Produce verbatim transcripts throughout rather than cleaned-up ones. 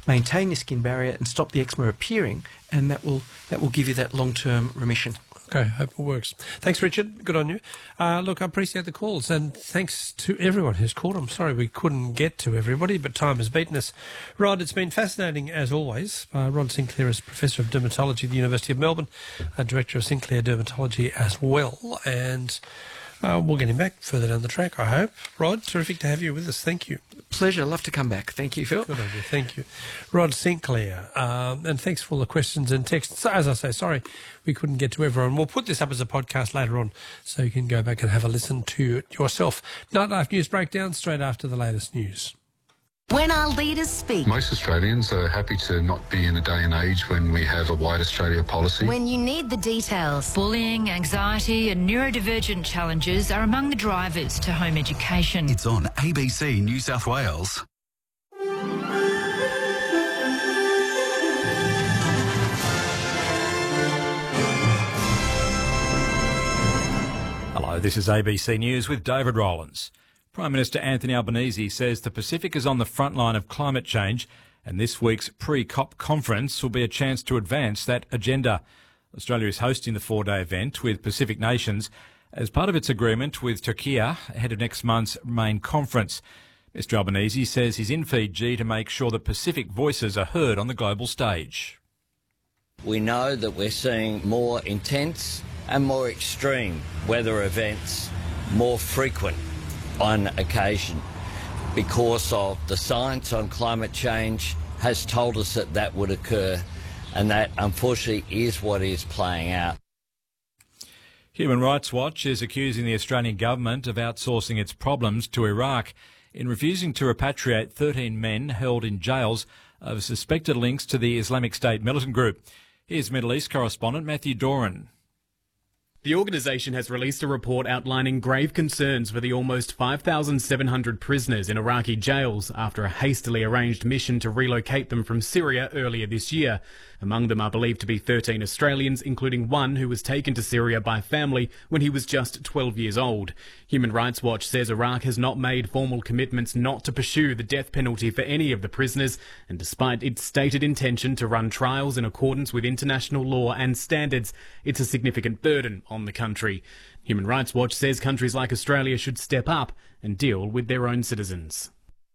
maintain your skin barrier and stop the eczema appearing, and that will that will give you that long-term remission. Okay, hope it works. Thanks, Richard. Good on you. Uh, look, I appreciate the calls, and thanks to everyone who's called. I'm sorry we couldn't get to everybody, but time has beaten us. Rod, it's been fascinating as always. Uh, Rod Sinclair is Professor of Dermatology at the University of Melbourne, uh, Director of Sinclair Dermatology as well, and uh, we'll get him back further down the track, I hope. Rod, terrific to have you with us. Thank you. Pleasure. Love to come back. Thank you, Phil. Good on you. Thank you. Rod Sinclair, um, and thanks for all the questions and texts. So, as I say, sorry we couldn't get to everyone. We'll put this up as a podcast later on so you can go back and have a listen to it yourself. Nightlife News Breakdown straight after the latest news. When our leaders speak. Most Australians are happy to not be in a day and age when we have a White Australia policy. When you need the details. Bullying, anxiety and neurodivergent challenges are among the drivers to home education. It's on A B C New South Wales. Hello, this is A B C News with David Rowlands. Prime Minister Anthony Albanese says the Pacific is on the front line of climate change, and this week's pre-COP conference will be a chance to advance that agenda. Australia is hosting the four-day event with Pacific nations as part of its agreement with Turkey ahead of next month's main conference. Mr Albanese says he's in Fiji to make sure that Pacific voices are heard on the global stage. We know that we're seeing more intense and more extreme weather events, more frequent on occasion, because of the science on climate change has told us that that would occur, and that unfortunately is what is playing out. Human Rights Watch is accusing the Australian government of outsourcing its problems to Iraq in refusing to repatriate thirteen men held in jails over suspected links to the Islamic State militant group. Here's Middle East correspondent Matthew Doran. The organisation has released a report outlining grave concerns for the almost five thousand seven hundred prisoners in Iraqi jails after a hastily arranged mission to relocate them from Syria earlier this year. Among them are believed to be thirteen Australians, including one who was taken to Syria by family when he was just twelve years old. Human Rights Watch says Iraq has not made formal commitments not to pursue the death penalty for any of the prisoners, and despite its stated intention to run trials in accordance with international law and standards, it's a significant burden on the country. Human Rights Watch says countries like Australia should step up and deal with their own citizens.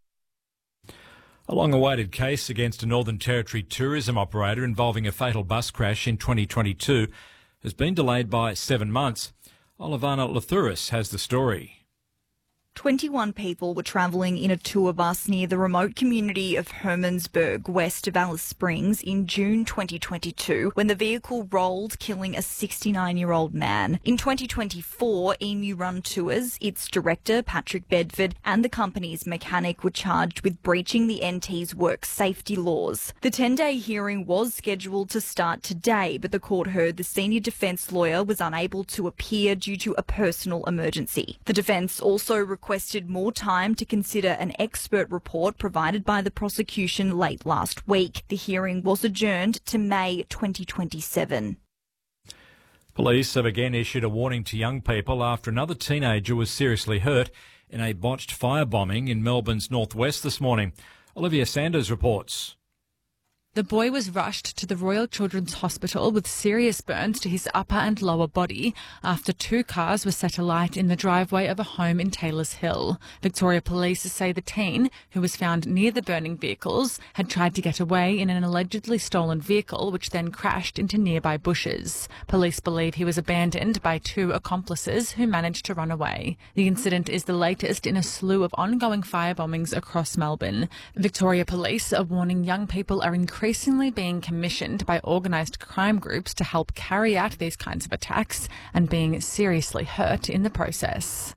A long-awaited case against a Northern Territory tourism operator involving a fatal bus crash in twenty twenty-two has been delayed by seven months. Olivana Lathuris has the story. twenty-one people were travelling in a tour bus near the remote community of Hermansburg, west of Alice Springs, in June twenty twenty-two, when the vehicle rolled, killing a sixty-nine-year-old man. In twenty twenty-four, Emu Run Tours, its director, Patrick Bedford, and the company's mechanic were charged with breaching the N T's work safety laws. The ten-day hearing was scheduled to start today, but the court heard the senior defence lawyer was unable to appear due to a personal emergency. The defence also requested requested more time to consider an expert report provided by the prosecution late last week. The hearing was adjourned to May twenty twenty-seven. Police have again issued a warning to young people after another teenager was seriously hurt in a botched firebombing in Melbourne's northwest this morning. Olivia Sanders reports. The boy was rushed to the Royal Children's Hospital with serious burns to his upper and lower body after two cars were set alight in the driveway of a home in Taylors Hill. Victoria Police say the teen, who was found near the burning vehicles, had tried to get away in an allegedly stolen vehicle which then crashed into nearby bushes. Police believe he was abandoned by two accomplices who managed to run away. The incident is the latest in a slew of ongoing firebombings across Melbourne. Victoria Police are warning young people are increasingly increasingly being commissioned by organised crime groups to help carry out these kinds of attacks and being seriously hurt in the process.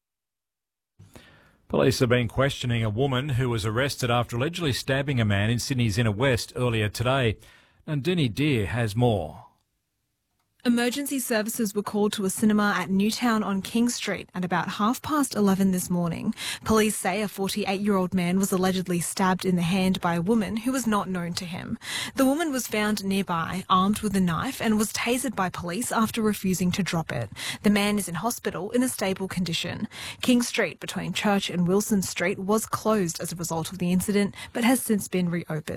Police have been questioning a woman who was arrested after allegedly stabbing a man in Sydney's inner west earlier today. Nandini Deer has more. Emergency services were called to a cinema at Newtown on King Street at about half past eleven this morning. Police say a forty-eight-year-old man was allegedly stabbed in the hand by a woman who was not known to him. The woman was found nearby, armed with a knife, and was tasered by police after refusing to drop it. The man is in hospital in a stable condition. King Street between Church and Wilson Street was closed as a result of the incident, but has since been reopened.